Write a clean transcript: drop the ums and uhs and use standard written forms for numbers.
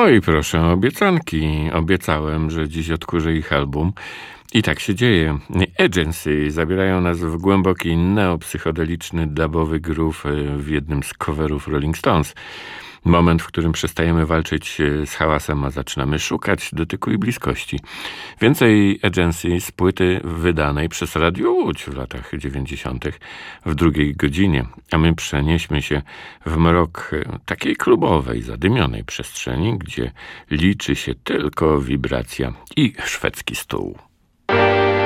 Oj, proszę o obiecanki. Obiecałem, że dziś odkurzę ich album. I tak się dzieje. Agency zabierają nas w głęboki neopsychodeliczny dubowy groove w jednym z coverów Rolling Stones. Moment, w którym przestajemy walczyć z hałasem, a zaczynamy szukać dotyku i bliskości. Więcej Agency z płyty wydanej przez Radio Łódź w latach 90. w drugiej godzinie, a my przenieśmy się w mrok takiej klubowej, zadymionej przestrzeni, gdzie liczy się tylko wibracja i szwedzki stół.